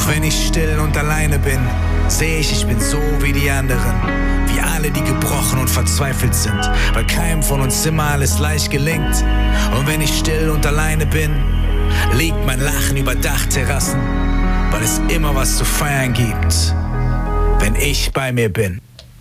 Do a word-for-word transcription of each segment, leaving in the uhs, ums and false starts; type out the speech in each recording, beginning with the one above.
Auch wenn ich still und alleine bin, sehe ich, ich bin so wie die anderen. Wie alle, die gebrochen und verzweifelt sind, weil keinem von uns immer alles leicht gelingt. Und wenn ich still und alleine bin, liegt mein Lachen über Dachterrassen, weil es immer was zu feiern gibt, wenn ich bei mir bin.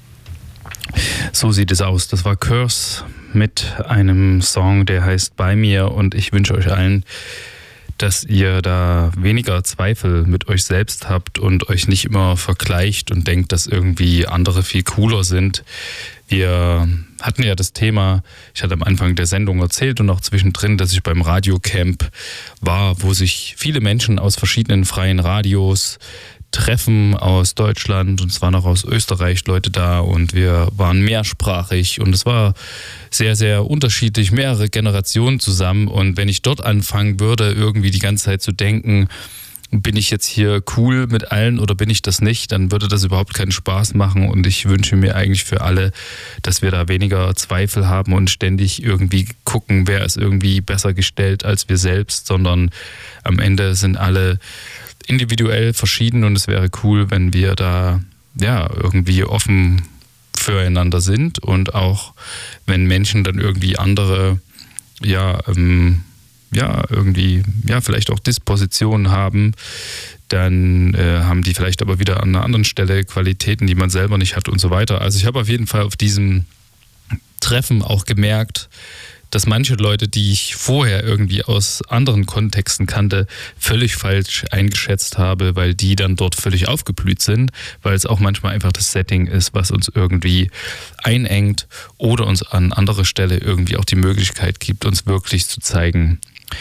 So sieht es aus. Das war Curse mit einem Song, der heißt Bei mir, und ich wünsche euch allen, dass ihr da weniger Zweifel mit euch selbst habt und euch nicht immer vergleicht und denkt, dass irgendwie andere viel cooler sind. Wir hatten ja das Thema, ich hatte am Anfang der Sendung erzählt und auch zwischendrin, dass ich beim Radiocamp war, wo sich viele Menschen aus verschiedenen freien Radios treffen aus Deutschland, und es waren auch aus Österreich Leute da, und wir waren mehrsprachig und es war sehr, sehr unterschiedlich, mehrere Generationen zusammen. Und wenn ich dort anfangen würde, irgendwie die ganze Zeit zu denken, bin ich jetzt hier cool mit allen oder bin ich das nicht, dann würde das überhaupt keinen Spaß machen. Und ich wünsche mir eigentlich für alle, dass wir da weniger Zweifel haben und ständig irgendwie gucken, wer ist irgendwie besser gestellt als wir selbst, sondern am Ende sind alle individuell verschieden, und es wäre cool, wenn wir da ja irgendwie offen füreinander sind, und auch wenn Menschen dann irgendwie andere ja ähm, ja irgendwie ja vielleicht auch Dispositionen haben, dann äh, haben die vielleicht aber wieder an einer anderen Stelle Qualitäten, die man selber nicht hat und so weiter. Also ich habe auf jeden Fall auf diesem Treffen auch gemerkt, dass manche Leute, die ich vorher irgendwie aus anderen Kontexten kannte, völlig falsch eingeschätzt habe, weil die dann dort völlig aufgeblüht sind, weil es auch manchmal einfach das Setting ist, was uns irgendwie einengt oder uns an anderer Stelle irgendwie auch die Möglichkeit gibt, uns wirklich zu zeigen.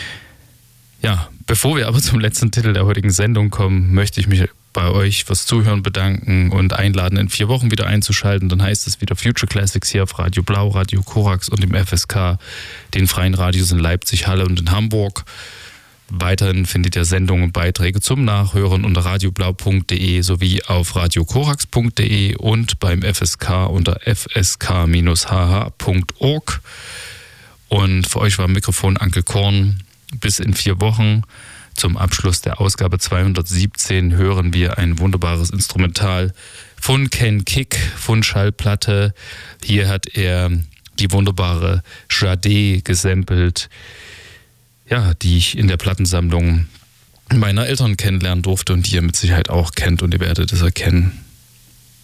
Ja, bevor wir aber zum letzten Titel der heutigen Sendung kommen, möchte ich mich bei euch fürs Zuhören bedanken und einladen, in vier Wochen wieder einzuschalten. Dann heißt es wieder Future Classics hier auf Radio Blau, Radio Korax und im F S K, den freien Radios in Leipzig, Halle und in Hamburg. Weiterhin findet ihr Sendungen und Beiträge zum Nachhören unter radioblau punkt de sowie auf radiokorax punkt de und beim F S K unter f s k dash h h punkt org. Und für euch war am Mikrofon Anke Korn. Bis in vier Wochen. Zum Abschluss der Ausgabe zweihundertsiebzehn hören wir ein wunderbares Instrumental von Ken Kick von Schallplatte. Hier hat er die wunderbare Jade gesampelt, ja, die ich in der Plattensammlung meiner Eltern kennenlernen durfte und die ihr mit Sicherheit auch kennt, und ihr werdet es erkennen.